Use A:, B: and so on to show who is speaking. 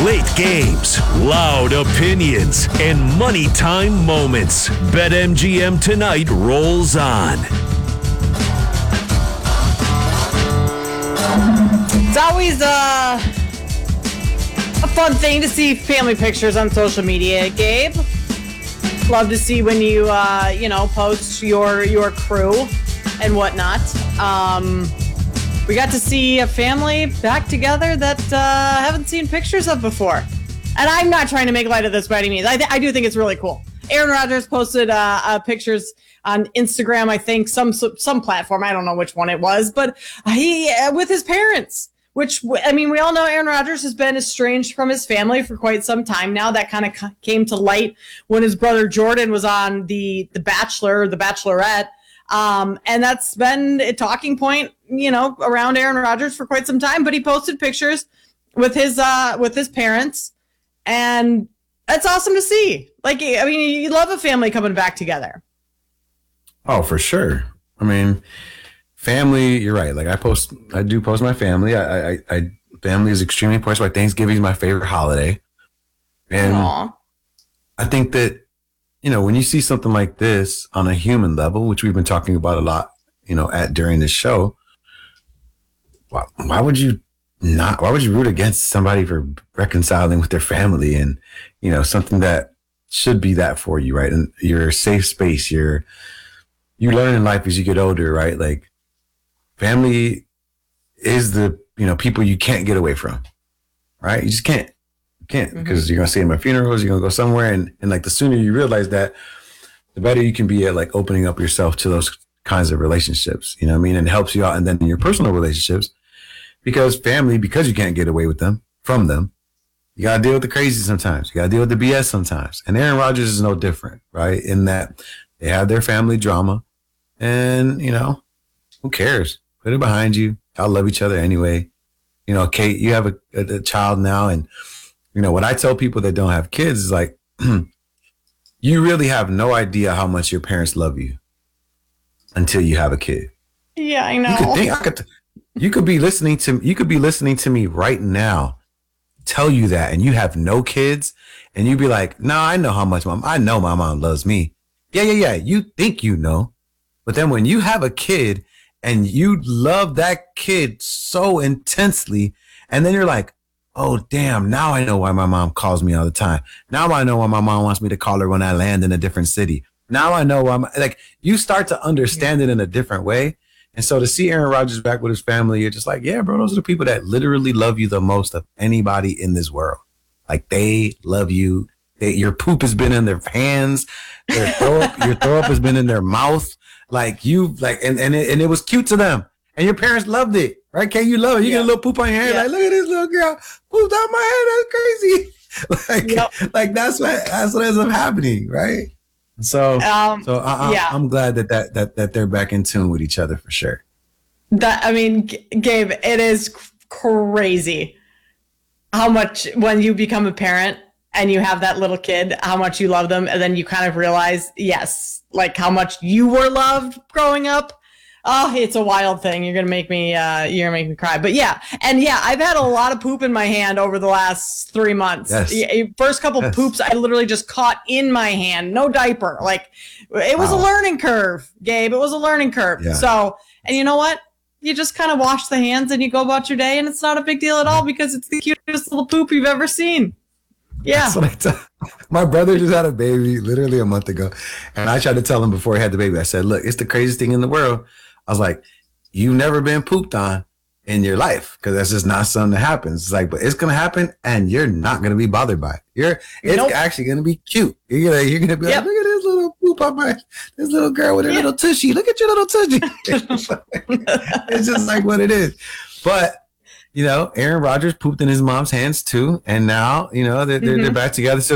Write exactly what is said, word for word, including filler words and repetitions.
A: Late games, loud opinions, and money time moments. BetMGM Tonight rolls on.
B: It's always uh, a fun thing to see family pictures on social media, Gabe. Love to see when you, uh, you know, post your your crew and whatnot. Um, we got to see a family back together that uh, haven't seen pictures of before. And I'm not trying to make light of this by any means. I, th- I do think it's really cool. Aaron Rodgers posted uh, uh, pictures on Instagram, I think, some some platform. I don't know which one it was, but he uh, with his parents. Which, I mean, we all know Aaron Rodgers has been estranged from his family for quite some time now. That kind of c- came to light when his brother Jordan was on the The Bachelor, The Bachelorette. Um, and that's been a talking point, you know, around Aaron Rodgers for quite some time. But he posted pictures with his uh, with his parents. And that's awesome to see. Like, I mean, you love a family coming back together.
C: Oh, for sure. I mean, family, you're right. Like I post, I do post my family. I, I, I family is extremely important. That's why Thanksgiving is my favorite holiday. And Aww. I think that, you know, when you see something like this on a human level, which we've been talking about a lot, you know, at during this show, why, why would you not, why would you root against somebody for reconciling with their family and, you know, something that should be that for you, right? And your safe space, your, you learn in life as you get older, right? Like, family is the, you know, people you can't get away from, right? You just can't, you can't, because mm-hmm. you're going to see them at funerals, you're going to go somewhere. And, and like the sooner you realize that, the better you can be at like opening up yourself to those kinds of relationships, you know what I mean? And it helps you out. And then in your personal relationships, because family, because you can't get away with them, from them, you got to deal with the crazy sometimes. You got to deal with the B S sometimes. And Aaron Rodgers is no different, right? In that they have their family drama and, you know, who cares? Put it behind you. Y'all love each other anyway. You know, Kate, you have a, a, a child now. And, you know, what I tell people that don't have kids is like, you really have no idea how much your parents love you until you have a kid.
B: Yeah, I know.
C: You could think, I could, you could be listening to, you could be listening to me right now, tell you that, and you have no kids. And you'd be like, no, I know how much mom, I know my mom loves me. Yeah, yeah, yeah. You think you know. But then when you have a kid, and you love that kid so intensely. And then you're like, oh, damn, now I know why my mom calls me all the time. Now I know why my mom wants me to call her when I land in a different city. Now I know why, my, like, you start to understand it in a different way. And so to see Aaron Rodgers back with his family, you're just like, yeah, bro, those are the people that literally love you the most of anybody in this world. Like, they love you. They, your poop has been in their hands. Their throw up, your throw up has been in their mouth. Like you, like, and and it, and it was cute to them, and your parents loved it, right? Can you love it? You yeah. get a little poop on your hand, yeah. like, look at this little girl pooped out my hand. That's crazy. like, yep. like that's what that's what ends up happening, right? So, um, so I, I, yeah. I'm glad that, that that that they're back in tune with each other for sure.
B: That I mean, G- Gabe, it is crazy how much when you become a parent and you have that little kid, how much you love them, and then you kind of realize, yes. Like how much you were loved growing up. Oh, it's a wild thing. You're going to make me, uh, you're going to make me cry. But yeah. And yeah, I've had a lot of poop in my hand over the last three months.
C: Yes.
B: First couple
C: yes.
B: poops, I literally just caught in my hand. No diaper. Like it was wow. a learning curve, Gabe. It was a learning curve. Yeah. So, and you know what? You just kind of wash the hands and you go about your day and it's not a big deal at all because it's the cutest little poop you've ever seen. Yeah.
C: That's what I tell. My brother just had a baby literally a month ago. And I tried to tell him before he had the baby, I said, look, it's the craziest thing in the world. I was like, you've never been pooped on in your life because that's just not something that happens. It's like, but it's going to happen and you're not going to be bothered by it. You're, it's nope. actually going to be cute. You're going to, you're going to be yep. like, look at this little poop on my, this little girl with her yep. little tushy. Look at your little tushy. It's just like what it is. But, you know, Aaron Rodgers pooped in his mom's hands too. And now, you know, they're, they're, mm-hmm. they're back together. So